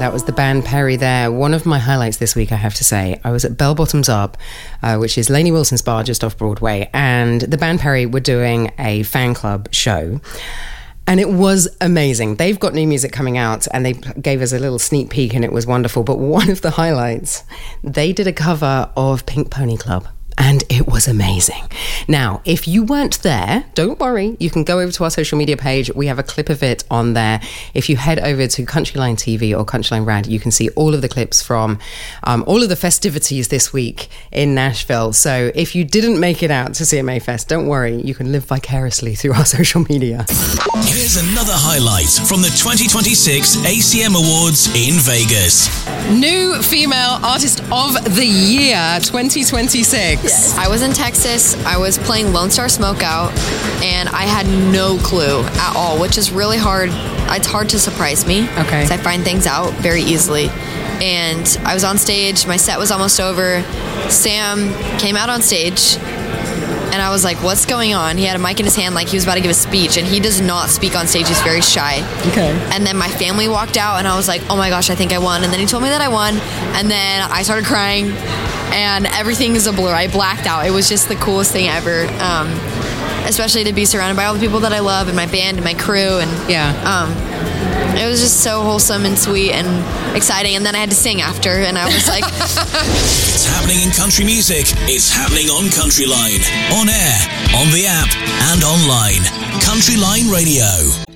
That was the band Perry there. One of my highlights this week, I have to say, I was at Bell Bottoms Up, which is Lainey Wilson's bar just off Broadway, and the band Perry were doing a fan club show. And it was amazing. They've got new music coming out and they gave us a little sneak peek and it was wonderful. But one of the highlights, they did a cover of Pink Pony Club. And it was amazing. Now, if you weren't there, don't worry. You can go over to our social media page. We have a clip of it on there. If you head over to Countryline TV or Countryline Rad, you can see all of the clips from all of the festivities this week in Nashville. So if you didn't make it out to CMA Fest, don't worry. You can live vicariously through our social media. Here's another highlight from the 2026 ACM Awards in Vegas. New Female Artist of the Year 2026. Yes. I was in Texas. I was playing Lone Star Smokeout, and I had no clue at all, which is really hard. It's hard to surprise me. Okay. Because I find things out very easily. And I was on stage. My set was almost over. Sam came out on stage, and I was like, what's going on? He had a mic in his hand like he was about to give a speech, and he does not speak on stage. He's very shy. Okay. And then my family walked out, and I was like, oh my gosh, I think I won. And then he told me that I won, and then I started crying, and everything is a blur. I blacked out. It was just the coolest thing ever, especially to be surrounded by all the people that I love and my band and my crew. And it was just so wholesome and sweet and exciting. And then I had to sing after, and I was like... It's happening in country music. It's happening on Countryline. On air, on the app, and online. Countryline Radio.